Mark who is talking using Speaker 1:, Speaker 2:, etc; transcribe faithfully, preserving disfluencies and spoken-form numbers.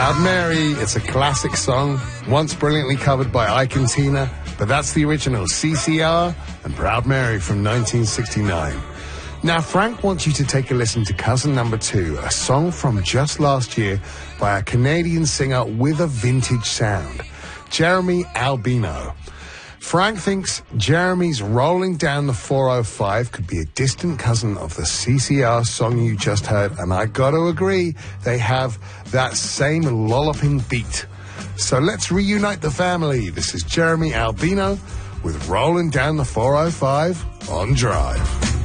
Speaker 1: Proud Mary, it's a classic song, once brilliantly covered by Ike and Tina, but that's the original C C R and Proud Mary from nineteen sixty-nine. Now, Frank wants you to take a listen to Cousin Number Two, a song from just last year by a Canadian singer with a vintage sound, Jeremy Albino. Frank thinks Jeremy's Rolling Down the four oh five could be a distant cousin of the C C R song you just heard, and I gotta agree, they have that same lolloping beat. So let's reunite the family. This is Jeremy Albino with Rolling Down the four oh five on Drive.